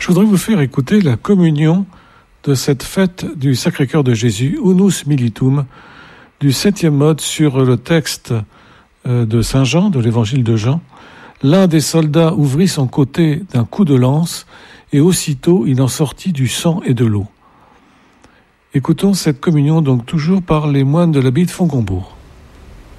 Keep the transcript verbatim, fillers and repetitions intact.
Je voudrais vous faire écouter la communion de cette fête du Sacré-Cœur de Jésus, Unus Militum, du septième mode sur le texte de Saint Jean, de l'évangile de Jean. L'un des soldats ouvrit son côté d'un coup de lance, et aussitôt il en sortit du sang et de l'eau. Écoutons cette communion donc toujours par les moines de l'abbaye de Fontcombourg.